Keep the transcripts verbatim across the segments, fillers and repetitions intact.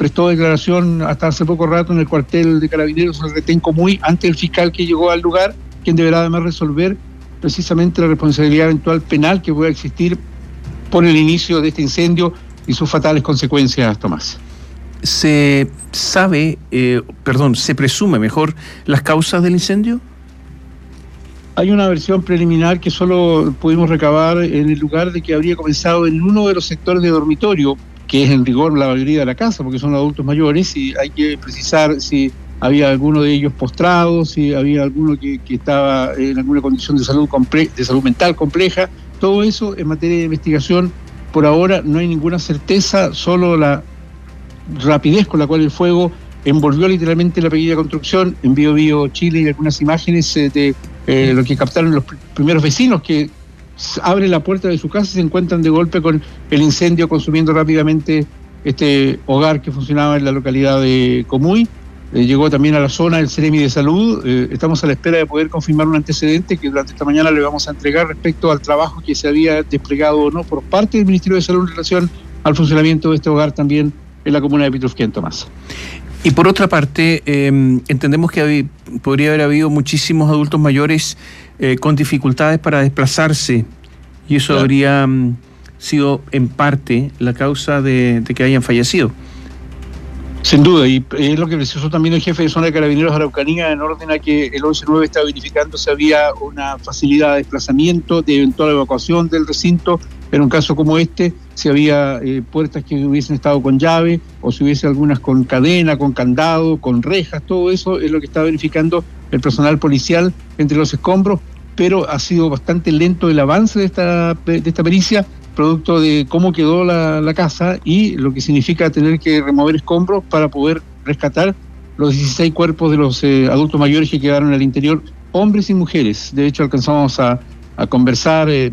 prestó declaración hasta hace poco rato en el cuartel de Carabineros en Retén Comuy ante el fiscal que llegó al lugar, quien deberá además resolver precisamente la responsabilidad eventual penal que pueda existir por el inicio de este incendio y sus fatales consecuencias, Tomás. ¿Se sabe, eh, perdón, se presume mejor las causas del incendio? Hay una versión preliminar que solo pudimos recabar en el lugar de que habría comenzado en uno de los sectores de dormitorio, que es en rigor la mayoría de la casa, porque son adultos mayores, y hay que precisar si había alguno de ellos postrado, si había alguno que, que estaba en alguna condición de salud comple- de salud mental compleja. Todo eso en materia de investigación, por ahora no hay ninguna certeza, solo la rapidez con la cual el fuego envolvió literalmente la pequeña construcción. En Bio Bio Chile y algunas imágenes eh, de eh, lo que captaron los pr- primeros vecinos que abren la puerta de su casa y se encuentran de golpe con el incendio consumiendo rápidamente este hogar que funcionaba en la localidad de Comuy. Eh, llegó también a la zona el Ceremi de Salud. Eh, estamos a la espera de poder confirmar un antecedente que durante esta mañana le vamos a entregar respecto al trabajo que se había desplegado o no por parte del Ministerio de Salud en relación al funcionamiento de este hogar también en la comuna de Pitrufquén, Tomás. Y por otra parte, eh, entendemos que había, podría haber habido muchísimos adultos mayores eh, con dificultades para desplazarse, y eso claro. habría um, sido en parte la causa de, de que hayan fallecido. Sin duda, y es lo que precisó también el jefe de zona de Carabineros de Araucanía en orden a que el once nueve estaba verificando si había una facilidad de desplazamiento, de eventual evacuación del recinto, en un caso como este, si había eh, puertas que hubiesen estado con llave o si hubiese algunas con cadena, con candado, con rejas. Todo eso es lo que está verificando el personal policial entre los escombros, pero ha sido bastante lento el avance de esta, de esta pericia, producto de cómo quedó la, la casa y lo que significa tener que remover escombros para poder rescatar los dieciséis cuerpos de los eh, adultos mayores que quedaron al interior, hombres y mujeres. De hecho, alcanzamos a, a conversar eh,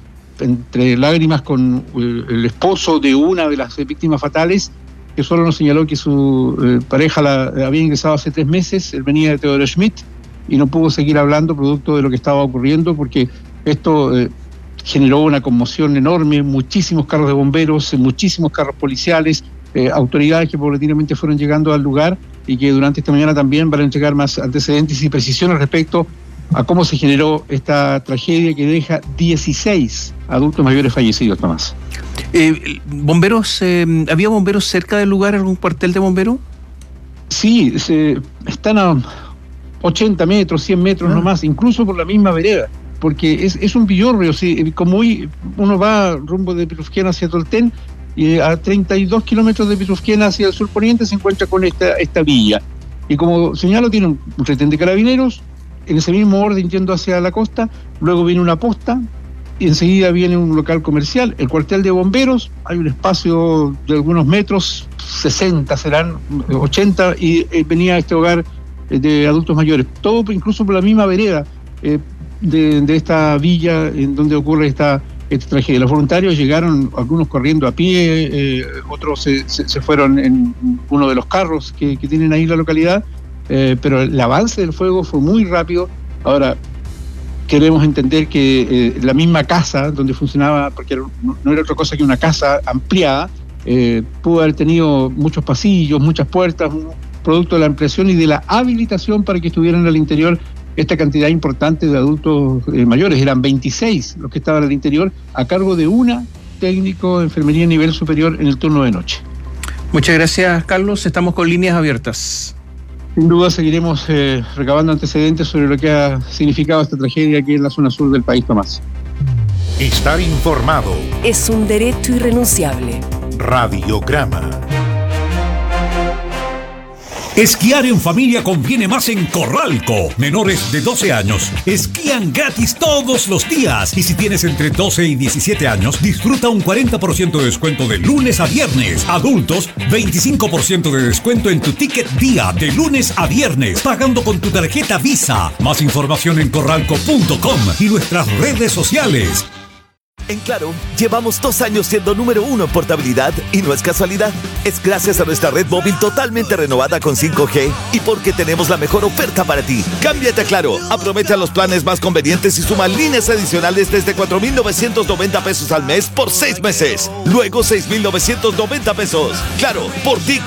entre lágrimas con eh, el esposo de una de las eh, víctimas fatales, que solo nos señaló que su eh, pareja la había ingresado hace tres meses. Él venía de Teodoro Schmidt y no pudo seguir hablando producto de lo que estaba ocurriendo, porque esto eh, generó una conmoción enorme, muchísimos carros de bomberos, muchísimos carros policiales, eh, autoridades que paulatinamente fueron llegando al lugar y que durante esta mañana también van a entregar más antecedentes y precisiones respecto a cómo se generó esta tragedia que deja dieciséis adultos mayores fallecidos, Tomás. Eh, ¿Bomberos, eh, había bomberos cerca del lugar, algún cuartel de bomberos? Sí, se, están a ochenta metros, cien metros ah. nomás, incluso por la misma vereda, porque es, es un villorrio, ¿sí? Como hoy uno va rumbo de Pitrufquén hacia Tolten, y a treinta y dos kilómetros de Pitrufquén hacia el sur poniente se encuentra con esta, esta villa. Y como señalo, tiene un, un retén de carabineros, en ese mismo orden yendo hacia la costa, luego viene una posta, y enseguida viene un local comercial, el cuartel de bomberos, hay un espacio de algunos metros, sesenta serán, ochenta, y eh, venía este hogar eh, de adultos mayores, todo incluso por la misma vereda eh, de, de esta villa en donde ocurre esta, esta tragedia. Los voluntarios llegaron, algunos corriendo a pie, eh, otros se, se, se fueron en uno de los carros que, que tienen ahí la localidad, eh, pero el avance del fuego fue muy rápido. Ahora, queremos entender que eh, la misma casa donde funcionaba, porque no, no era otra cosa que una casa ampliada, eh, pudo haber tenido muchos pasillos, muchas puertas, producto de la ampliación y de la habilitación para que estuvieran al interior esta cantidad importante de adultos eh, mayores. Eran veintiséis los que estaban al interior, a cargo de una técnico de enfermería a nivel superior en el turno de noche. Muchas gracias, Carlos. Estamos con líneas abiertas. Sin duda seguiremos eh, recabando antecedentes sobre lo que ha significado esta tragedia aquí en la zona sur del país, Tomás. Estar informado es un derecho irrenunciable. Radiograma. Esquiar en familia conviene más en Corralco. Menores de doce años esquían gratis todos los días. Y si tienes entre doce y diecisiete años, disfruta un cuarenta por ciento de descuento de lunes a viernes. Adultos, veinticinco por ciento de descuento en tu ticket día de lunes a viernes, pagando con tu tarjeta Visa. Más información en corralco punto com y nuestras redes sociales. En Claro, llevamos dos años siendo número uno en portabilidad y no es casualidad. Es gracias a nuestra red móvil totalmente renovada con cinco G y porque tenemos la mejor oferta para ti. Cámbiate a Claro, aprovecha los planes más convenientes y suma líneas adicionales desde cuatro mil novecientos noventa pesos al mes por seis meses. Luego seis mil novecientos noventa pesos. Claro, por ti.